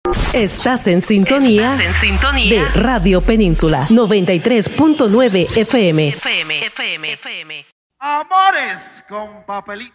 Estás en sintonía de Radio Península 93.9 FM. Amores con papelito.